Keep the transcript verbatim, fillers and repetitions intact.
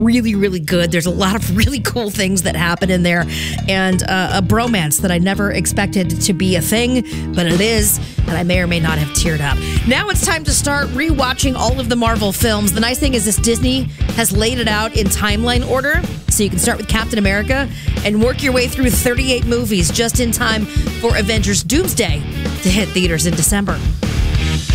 really, really good. There's a lot of really cool things that happen in there, and uh, a bromance that I never expected to be a thing, but it is, and I may or may not have teared up. Now it's time to start rewatching all of the Marvel films. The nice thing is this Disney has laid it out in timeline order, so you can start with Captain America and work your way through thirty-eight movies just in time for Avengers Doomsday to hit theaters in December.